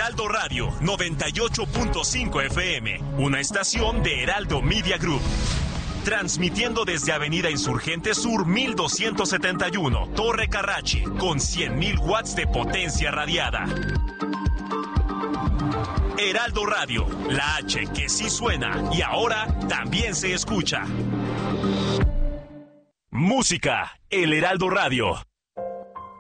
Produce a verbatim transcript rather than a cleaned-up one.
Heraldo Radio noventa y ocho punto cinco F M, una estación de Heraldo Media Group. Transmitiendo desde Avenida Insurgente Sur mil doscientos setenta y uno, Torre Carrachi, con cien mil watts de potencia radiada. Heraldo Radio, la H que sí suena y ahora también se escucha. Música, el Heraldo Radio.